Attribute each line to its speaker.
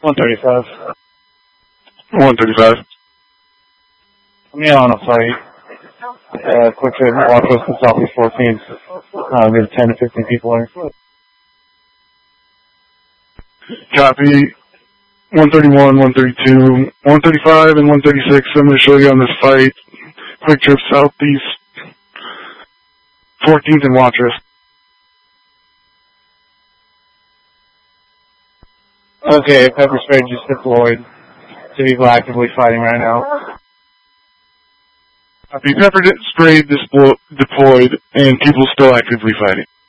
Speaker 1: 135.
Speaker 2: 135.
Speaker 1: I'm on a fight. Quick trip, walk us to Southeast 14th. Maybe 10 to 15 people there.
Speaker 2: Copy. 131, 132, 135, and 136. I'm going to show you on this fight. Quick trip Southeast 14th and Watrous.
Speaker 1: Okay, pepper spray just deployed. Two people actively fighting right now.
Speaker 2: Copy. Pepper spray deployed, and people still actively fighting.